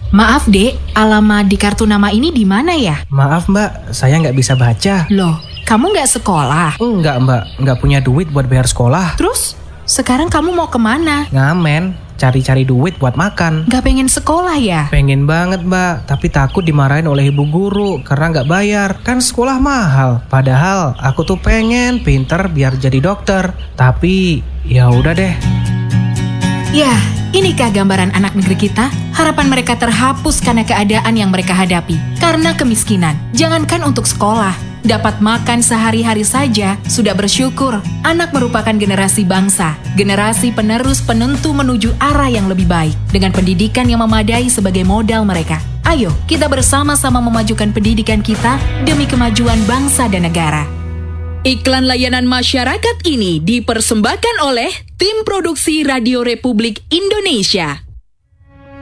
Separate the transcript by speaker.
Speaker 1: Maaf dek, alamat di kartu nama ini di mana ya?
Speaker 2: Maaf mbak, saya nggak bisa baca.
Speaker 1: Loh, kamu nggak sekolah?
Speaker 2: Enggak mbak, nggak punya duit buat bayar sekolah.
Speaker 1: Terus, sekarang kamu mau kemana?
Speaker 2: Ngamen, cari-cari duit buat makan.
Speaker 1: Nggak pengen sekolah ya?
Speaker 2: Pengen banget mbak, tapi takut dimarahin oleh ibu guru karena nggak bayar. Kan sekolah mahal. Padahal aku tuh pengen pinter biar jadi dokter. Tapi ya udah deh.
Speaker 1: Ya, inikah gambaran anak negeri kita? Harapan mereka terhapus karena keadaan yang mereka hadapi. Karena kemiskinan, jangankan untuk sekolah, dapat makan sehari-hari saja sudah bersyukur. Anak merupakan generasi bangsa, generasi penerus penentu menuju arah yang lebih baik, dengan pendidikan yang memadai sebagai modal mereka. Ayo, kita bersama-sama memajukan pendidikan kita demi kemajuan bangsa dan negara.
Speaker 3: Iklan layanan masyarakat ini dipersembahkan oleh Tim Produksi Radio Republik Indonesia.